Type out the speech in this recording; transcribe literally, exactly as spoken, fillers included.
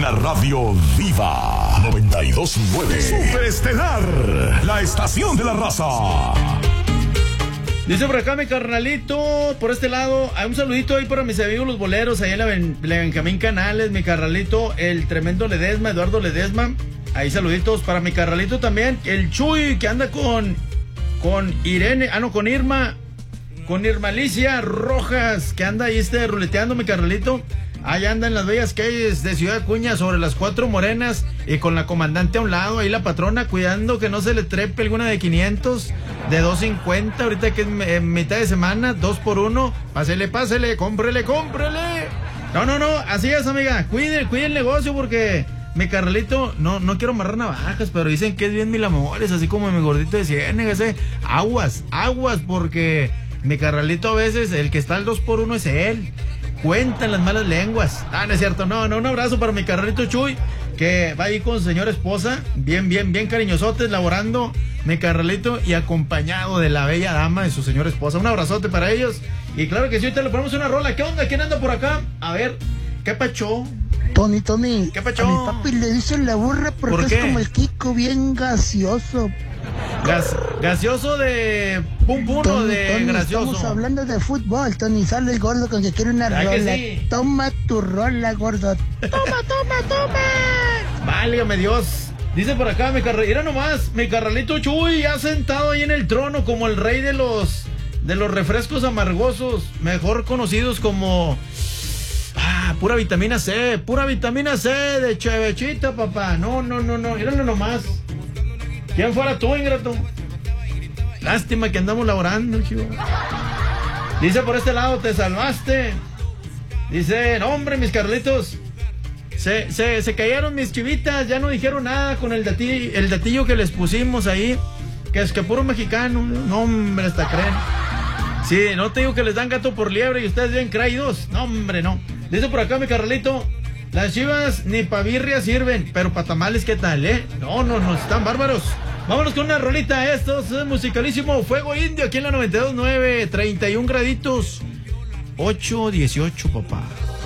la radio viva. noventa y dos punto nueve. Superestelar, la estación de la raza. Dice por acá mi carnalito, por este lado, hay un saludito ahí para mis amigos los boleros, allá en la, ben, la Benjamín Canales, mi carnalito, el tremendo Ledesma, Eduardo Ledesma, ahí saluditos para mi carnalito también, el Chuy, que anda con, con Irene, ah no, con Irma, con Irma Alicia Rojas, que anda ahí este ruleteando mi carnalito, ahí anda en las bellas calles de Ciudad Acuña, sobre las cuatro morenas, y con la comandante a un lado, ahí la patrona, cuidando que no se le trepe alguna de quinientos, de dos cincuenta, ahorita que es en mitad de semana, dos por uno, pásele, pásele, cómprele, cómprele. No, no, no, así es, amiga, cuide, cuide el negocio porque mi carnalito, no, no quiero amarrar navajas, pero dicen que es bien mil amores, así como mi gordito de Ciénegas, eh. Aguas, aguas, porque mi carnalito a veces, el que está al dos por uno es él. Cuentan las malas lenguas. Ah, no es cierto, no, no, un abrazo para mi carnalito Chuy, que va ahí con su señora esposa, bien, bien, bien cariñosotes, laborando, mi carnalito, y acompañado de la bella dama de su señora esposa. Un abrazote para ellos. Y claro que sí, ahorita le ponemos una rola. ¿Qué onda? ¿Quién anda por acá? A ver, ¿qué pachó? Tony, Tony, ¿Qué pachó? a mi papi le dicen la burra porque ¿Por es qué? como el Kiko, bien gaseoso. Gas, gaseoso de pum pum o de Tony, gracioso. estamos hablando de fútbol, Tony. Sale el gordo con que quiere una ¿Verdad que rola. sí? Toma tu rola, gordo. Toma, toma, toma. Válgame Dios. Dice por acá, mi carnal, mira nomás, mi carnalito Chuy ha sentado ahí en el trono como el rey de los de los refrescos amargosos, mejor conocidos como ah, pura vitamina C, pura vitamina C de chevechita, papá. No, no, no, no, míralo nomás. ¿Quién fuera tú, ingrato? Lástima que andamos laborando, chivo. Dice por este lado, te salvaste. Dice, no, hombre, mis carlitos. Se, se, se cayeron mis chivitas, ya no dijeron nada con el datillo, el datillo que les pusimos ahí. Que es que puro mexicano. No, hombre, hasta creen. Sí, no te digo que les dan gato por liebre y ustedes bien creídos. No, hombre, no. Dice por acá mi carnalito, las chivas ni pa' birria sirven, pero pa' tamales, ¿qué tal, eh? No, no, no, están bárbaros. Vámonos con una rolita, esto es musicalísimo Fuego Indio aquí en la noventa y dos punto nueve, treinta y un graditos, ocho dieciocho, papá.